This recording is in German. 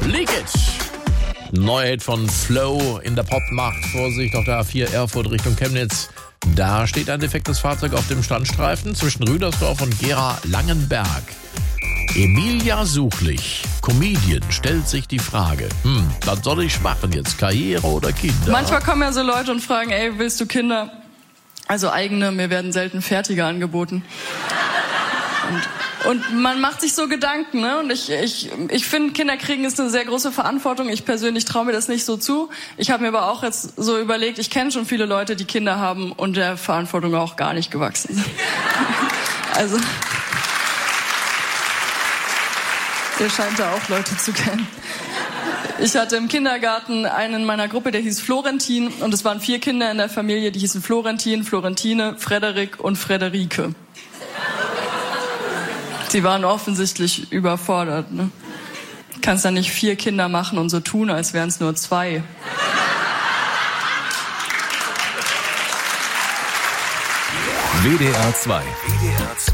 Leak It. Neuer Hit von Flow in der Popmacht. Vorsicht auf der A4 Erfurt Richtung Chemnitz. Da steht ein defektes Fahrzeug auf dem Standstreifen zwischen Rüdersdorf und Gera-Langenberg. Emilia Suchlich, Comedian, stellt sich die Frage, was soll ich machen jetzt, Karriere oder Kinder? Manchmal kommen ja so Leute und fragen, ey, willst du Kinder? Also eigene, mir werden selten fertige angeboten. Und man macht sich so Gedanken, ne? Und ich finde, Kinder kriegen ist eine sehr große Verantwortung. Ich persönlich traue mir das nicht so zu. Ich habe mir aber auch jetzt so überlegt, ich kenne schon viele Leute, die Kinder haben und der Verantwortung auch gar nicht gewachsen sind. Also, ihr scheint da auch Leute zu kennen. Ich hatte im Kindergarten einen in meiner Gruppe, der hieß Florentin. Und es waren 4 Kinder in der Familie, die hießen Florentin, Florentine, Frederik und Frederike. Sie waren offensichtlich überfordert, ne? Kannst ja nicht 4 Kinder machen und so tun, als wären es nur 2. WDR 2.